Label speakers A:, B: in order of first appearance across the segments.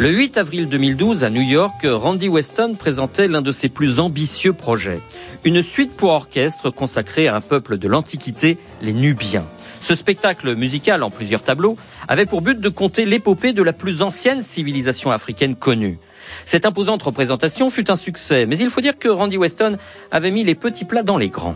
A: Le 8 avril 2012, à New York, Randy Weston présentait l'un de ses plus ambitieux projets. Une suite pour orchestre consacrée à un peuple de l'Antiquité, les Nubiens. Ce spectacle musical en plusieurs tableaux avait pour but de conter l'épopée de la plus ancienne civilisation africaine connue. Cette imposante représentation fut un succès, mais il faut dire que Randy Weston avait mis les petits plats dans les grands.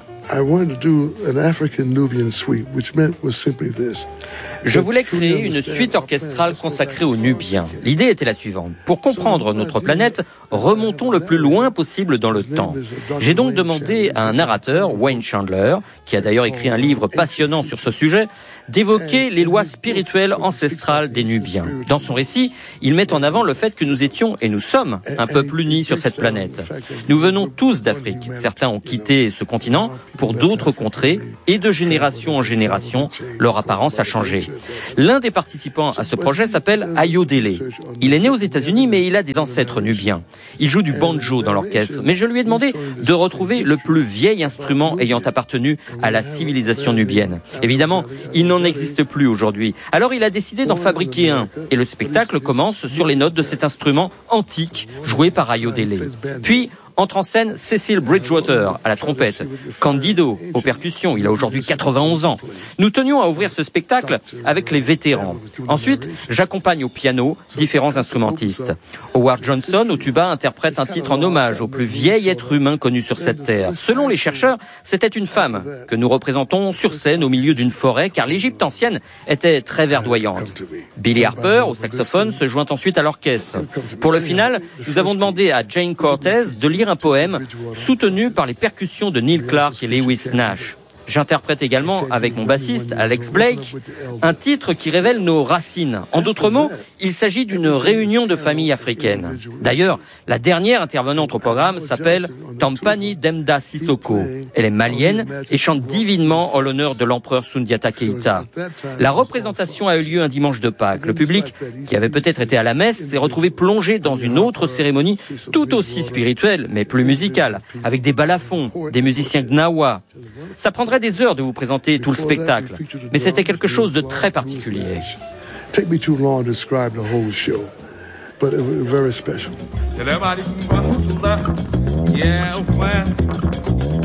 A: Je voulais créer une suite orchestrale consacrée aux Nubiens. L'idée était la suivante. Pour comprendre notre planète, remontons le plus loin possible dans le temps. J'ai donc demandé à un narrateur, Wayne Chandler, qui a d'ailleurs écrit un livre passionnant sur ce sujet, d'évoquer les lois spirituelles ancestrales des Nubiens. Dans son récit, il met en avant le fait que nous étions, et nous sommes, un peuple uni sur cette planète. Nous venons tous d'Afrique. Certains ont quitté ce continent pour d'autres contrées, et de génération en génération, leur apparence a changé. L'un des participants à ce projet s'appelle Ayodele. Il est né aux États-Unis, mais il a des ancêtres nubiens. Il joue du banjo dans l'orchestre, mais je lui ai demandé de retrouver le plus vieil instrument ayant appartenu à la civilisation nubienne. Évidemment, il n'en existe plus aujourd'hui. Alors il a décidé d'en fabriquer un, et le spectacle commence sur les notes de cet instrument antique joué par Ayodele. Puis, entre en scène Cecil Bridgewater à la trompette, Candido aux percussions, il a aujourd'hui 91 ans. Nous tenions à ouvrir ce spectacle avec les vétérans. Ensuite, j'accompagne au piano différents instrumentistes. Howard Johnson au tuba interprète un titre en hommage au plus vieil être humain connu sur cette terre. Selon les chercheurs, c'était une femme que nous représentons sur scène au milieu d'une forêt car l'Égypte ancienne était très verdoyante. Billy Harper au saxophone se joint ensuite à l'orchestre. Pour le final, nous avons demandé à Jane Cortez de lire un poème soutenu par les percussions de Neil Clark et Lewis Nash. J'interprète également, avec mon bassiste, Alex Blake, un titre qui révèle nos racines. En d'autres mots, il s'agit d'une réunion de familles africaines. D'ailleurs, la dernière intervenante au programme s'appelle Tampani Demda Sissoko. Elle est malienne et chante divinement en l'honneur de l'empereur Soundiata Keïta. La représentation a eu lieu un dimanche de Pâques. Le public, qui avait peut-être été à la messe, s'est retrouvé plongé dans une autre cérémonie tout aussi spirituelle, mais plus musicale, avec des balafons, des musiciens gnawa. Ça prendrait des heures de vous présenter tout le spectacle, mais c'était quelque chose de très particulier.
B: Take me too long to describe the whole show, but it was very special.